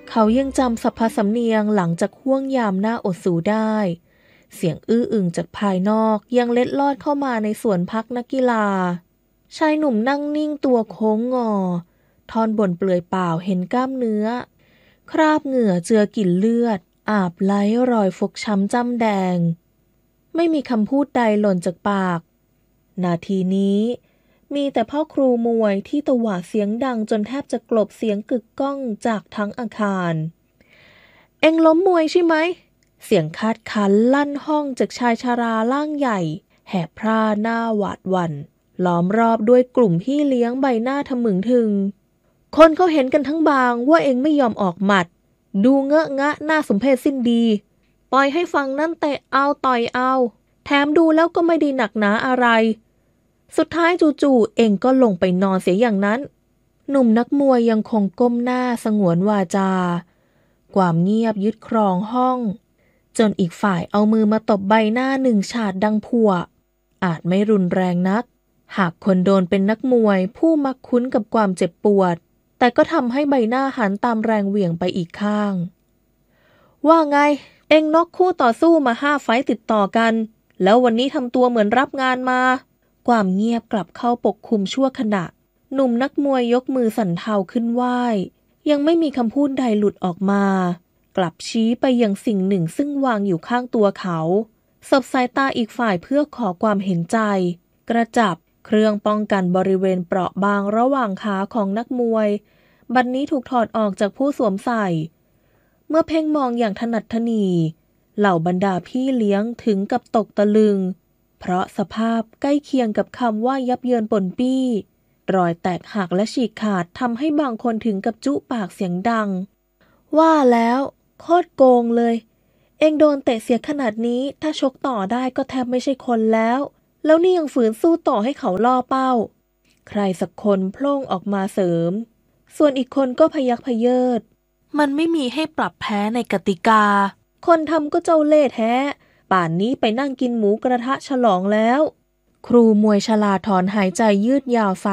เขายังจำสรรพสำเนียงหลังจากห่วงยามหน้าอดสูได้เสียงอื้ออึงจากภายนอกยังเล็ดลอดเข้ามาในสวนพักนักกีฬาชายหนุ่มนั่งนิ่งตัวโค้งงอท่อนบนเปลือยเปล่าเห็นกล้ามเนื้อคราบเหงื่อเจือกลิ่นเลือดอาบไหลรอยฟกช้ำจ้ำแดงไม่มีคำพูดใดหล่นจากปากนาทีนี้มีแต่พ่อครูมวยที่ตวาดเสียงดังจนแทบจะกลบเสียงกึกก้องจากทั้งอาคารเอ็งล้มมวยใช่ไหมเสียงคาดคั้นลั่นห้องจากชายชาราร่างใหญ่แหบพร่าหน้าหวาดหวั่นล้อมรอบด้วยกลุ่มพี่เลี้ยงใบหน้าทะมึงถึงคนเขาเห็นกันทั้งบางว่าเอ็งไม่ยอมออกหมัดดูเงอะงะน่าสมเพชสิ้นดีปล่อยให้ฟังนั่นเตะเอาต่อยเอาแถมดูแล้วก็ไม่ได้หนักหนาอะไรสุดท้ายจู่ๆเอ็งก็ลงไปนอนเสียอย่างนั้นหนุ่มนักมวยยังคงก้มหน้าสงวนวาจากความเงียบยึดครองห้องจนอีกฝ่ายเอามือมาตบใบหน้าหนึ่งฉาดดังพั่วอาจไม่รุนแรงนักหากคนโดนเป็นนักมวยผู้มักคุ้นกับความเจ็บปวดแต่ก็ทำให้ใบหน้าหันตามแรงเหวี่ยงไปอีกข้างว่าไงเอ็งน็อกคู่ต่อสู้มา5 ไฟต์ติดต่อกันแล้ววันนี้ทำตัวเหมือนรับงานมาความเงียบกลับเข้าปกคลุมชั่วขณะหนุ่มนักมวยยกมือสั่นเทาขึ้นไหว้ยังไม่มีคำพูดใดหลุดออกมากลับชี้ไปยังสิ่งหนึ่งซึ่งวางอยู่ข้างตัวเขาสบสายตาอีกฝ่ายเพื่อขอความเห็นใจกระจับเครื่องป้องกันบริเวณเปราะบางระหว่างขาของนักมวยบัดนี้ถูกถอดออกจากผู้สวมใส่เมื่อเพ่งมองอย่างถนัดถนีเหล่าบรรดาพี่เลี้ยงถึงกับตกตะลึงเพราะสภาพใกล้เคียงกับคำว่ายับเยินปนปี้รอยแตกหักและฉีกขาดทำให้บางคนถึงกับจุปากเสียงดังว่าแล้วโคตรโกงเลยเอ็งโดนเตะเสียขนาดนี้ถ้าชกต่อได้ก็แทบไม่ใช่คนแล้วนี่ยังฝืนสู้ต่อให้เขาล่อเป้าใครสักคนโผล่ออกมาเสริมส่วนอีกคนก็พยักพเยิดมันไม่มีให้ปรับแพ้ในกติกาคนทำก็เจ้าเล่ห์แท้ป่านนี้ไปนั่งกินหมูกระทะฉลองแล้วครูมวยชราถอนหายใจยืดยาว